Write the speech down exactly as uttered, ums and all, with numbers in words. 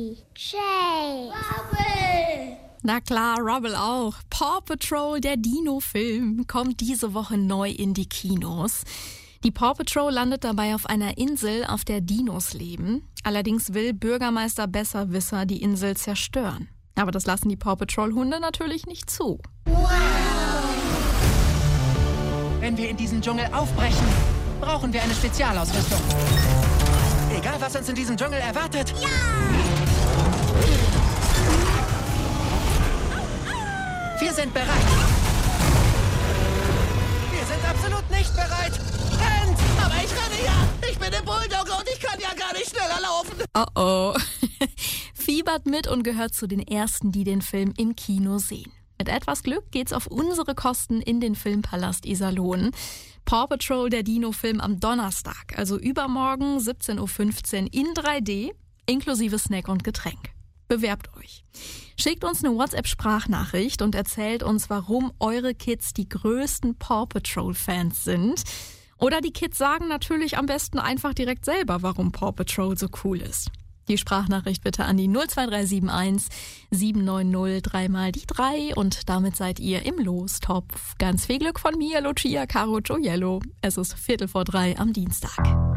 Jay. Rubble. Na klar, Rubble auch. Paw Patrol, der Dino-Film, kommt diese Woche neu in die Kinos. Die Paw Patrol landet dabei auf einer Insel, auf der Dinos leben. Allerdings will Bürgermeister Besserwisser die Insel zerstören. Aber das lassen die Paw Patrol-Hunde natürlich nicht zu. Wow. Wenn wir in diesen Dschungel aufbrechen, brauchen wir eine Spezialausrüstung. Egal, was uns in diesem Dschungel erwartet. Ja! Wir sind bereit. Wir sind absolut nicht bereit. Rennt! Aber ich renne ja! Ich bin der Bulldogger und ich kann ja gar nicht schneller laufen. Oh oh. Fiebert mit und gehört zu den Ersten, die den Film im Kino sehen. Mit etwas Glück geht's auf unsere Kosten in den Filmpalast Iserlohn. Paw Patrol, der Dino-Film am Donnerstag, also übermorgen siebzehn Uhr fünfzehn in drei D, inklusive Snack und Getränk. Bewerbt euch. Schickt uns eine WhatsApp-Sprachnachricht und erzählt uns, warum eure Kids die größten Paw Patrol-Fans sind. Oder die Kids sagen natürlich am besten einfach direkt selber, warum Paw Patrol so cool ist. Die Sprachnachricht bitte an die null zwei drei sieben eins sieben neun null drei mal die drei und damit seid ihr im Lostopf. Ganz viel Glück von mir, Lucia Caro Gioiello. Es ist Viertel vor drei am Dienstag.